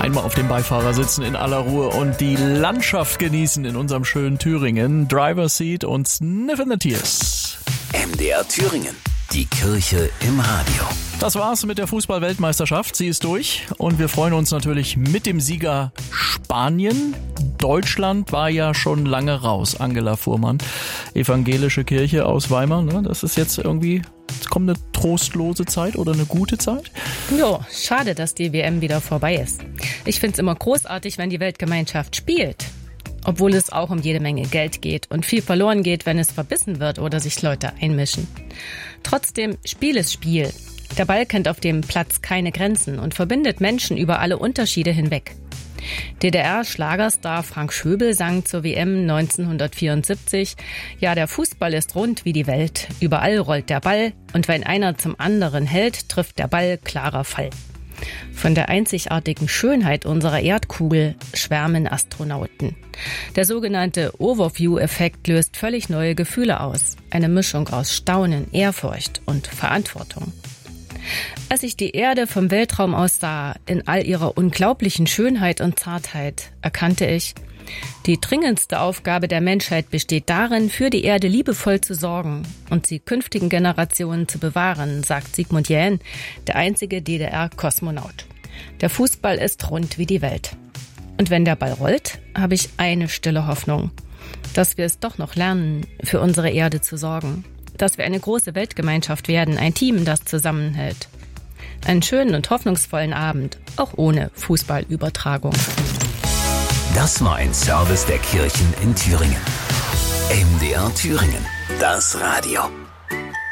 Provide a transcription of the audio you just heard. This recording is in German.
einmal auf dem Beifahrersitz in aller Ruhe und die Landschaft genießen in unserem schönen Thüringen. Driver Seat und Sniff in the Tears. MDR Thüringen. Die Kirche im Radio. Das war's mit der Fußball-Weltmeisterschaft. Sie ist durch und wir freuen uns natürlich mit dem Sieger Spanien. Deutschland war ja schon lange raus. Angela Fuhrmann, evangelische Kirche aus Weimar. Ne? Das ist jetzt irgendwie, es kommt eine trostlose Zeit oder eine gute Zeit? Jo, schade, dass die WM wieder vorbei ist. Ich find's immer großartig, wenn die Weltgemeinschaft spielt. Obwohl es auch um jede Menge Geld geht und viel verloren geht, wenn es verbissen wird oder sich Leute einmischen. Trotzdem, Spiel ist Spiel. Der Ball kennt auf dem Platz keine Grenzen und verbindet Menschen über alle Unterschiede hinweg. DDR-Schlagerstar Frank Schöbel sang zur WM 1974, ja, der Fußball ist rund wie die Welt, überall rollt der Ball und wenn einer zum anderen hält, trifft der Ball klarer Fall. Von der einzigartigen Schönheit unserer Erdkugel schwärmen Astronauten. Der sogenannte Overview-Effekt löst völlig neue Gefühle aus. Eine Mischung aus Staunen, Ehrfurcht und Verantwortung. Als ich die Erde vom Weltraum aus sah, in all ihrer unglaublichen Schönheit und Zartheit, erkannte ich, die dringendste Aufgabe der Menschheit besteht darin, für die Erde liebevoll zu sorgen und sie künftigen Generationen zu bewahren, sagt Sigmund Jähn, der einzige DDR-Kosmonaut. Der Fußball ist rund wie die Welt. Und wenn der Ball rollt, habe ich eine stille Hoffnung, dass wir es doch noch lernen, für unsere Erde zu sorgen. Dass wir eine große Weltgemeinschaft werden, ein Team, das zusammenhält. Einen schönen und hoffnungsvollen Abend, auch ohne Fußballübertragung. Das war ein Service der Kirchen in Thüringen. MDR Thüringen. Das Radio.